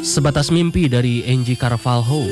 Sebatas mimpi dari Angie Carvalho.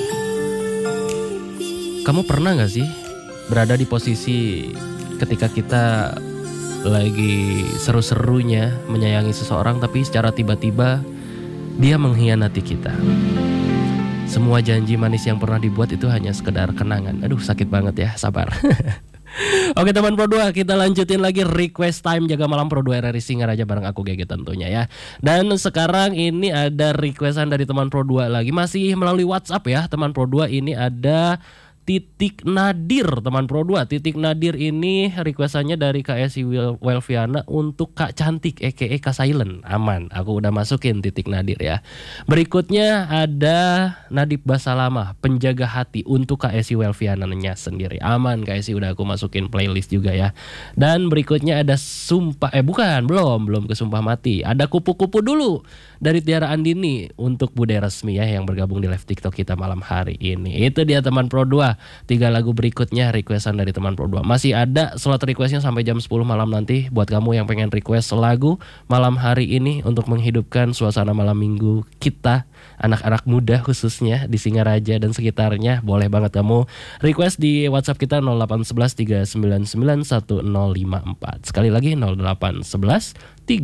Kamu pernah gak sih berada di posisi ketika kita lagi seru-serunya menyayangi seseorang, tapi secara tiba-tiba dia mengkhianati kita. Semua janji manis yang pernah dibuat itu hanya sekedar kenangan. Aduh, sakit banget ya, sabar. Oke teman Pro 2, kita lanjutin lagi request time jaga malam Pro 2 RRI Singaraja bareng aku GG tentunya ya. Dan sekarang ini ada requestan dari teman Pro 2 lagi, masih melalui WhatsApp ya teman Pro 2. Ini ada Titik Nadir teman Pro 2. Titik Nadir ini requestannya dari KSI Welviana untuk Kak Cantik aka Kak Silent. Aman, aku udah masukin Titik Nadir ya. Berikutnya ada Nadib Basalamah, Penjaga Hati untuk KSI Welviana-nya sendiri. Aman, KSI udah aku masukin playlist juga ya. Dan berikutnya ada belum ke Sumpah Mati. Ada Kupu-Kupu dulu dari Tiara Andini untuk Bude Resmi ya, yang bergabung di live TikTok kita malam hari ini. Itu dia teman Pro 2. 3 lagu berikutnya requestan dari teman Pro 2. Masih ada slot requestnya sampai jam 10 malam nanti. Buat kamu yang pengen request lagu malam hari ini untuk menghidupkan suasana malam minggu kita, anak-anak muda khususnya di Singaraja dan sekitarnya, boleh banget kamu request di WhatsApp kita 0811 399 1054. Sekali lagi 0811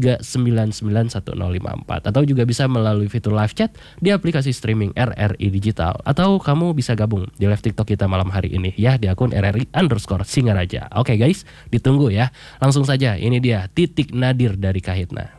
3991054, atau juga bisa melalui fitur live chat di aplikasi streaming RRI Digital, atau kamu bisa gabung di live TikTok kita malam hari ini ya di akun RRI_Singaraja. Oke guys, ditunggu ya. Langsung saja, ini dia Titik Nadir dari Kahitna.